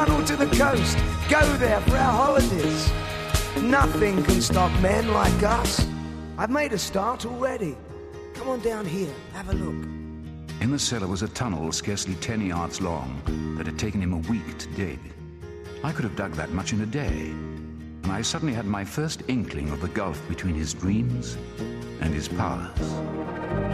Tunnel to the coast, go there for our holidays. Nothing can stop men like us. I've made a start already. Come on down here, have a look. In the cellar was a tunnel scarcely 10 yards long that had taken him a week to dig. I could have dug that much in a day, and I suddenly had my first inkling of the gulf between his dreams and his powers.